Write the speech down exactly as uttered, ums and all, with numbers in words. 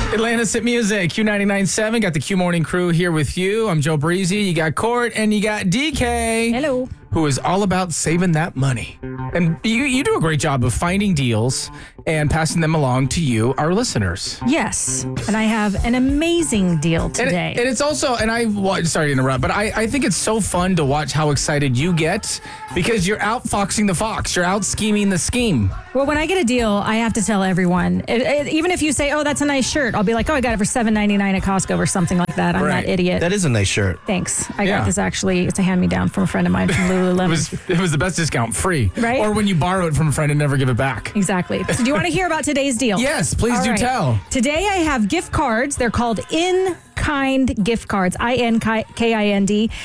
Atlantis Hit Music, Q ninety-nine point seven. Got the Q Morning Crew here with you. I'm Joe Breezy. You got Court and you got D K. Hello. Who is all about saving that money. And you, you do a great job of finding deals and passing them along to you, our listeners. Yes. And I have an amazing deal today. And, and it's also, and I, well, sorry to interrupt, but I, I think it's so fun to watch how excited you get because you're out foxing the fox. You're out scheming the scheme. Well, when I get a deal, I have to tell everyone. It, it, even if you say, oh, that's a nice shirt, I'll be like, oh, I got it for seven ninety-nine at Costco or something like that. I'm Right. that idiot. That is a nice shirt. Thanks. I Yeah. got this actually. It's a hand-me-down from a friend of mine from Lululemon. It was, it was the best discount, free. Right? Or when you borrow it from a friend and never give it back. Exactly. So do you want to hear about today's deal? Yes, please All do right. tell. Today I have gift cards. They're called In Kind gift cards, I N K I N D.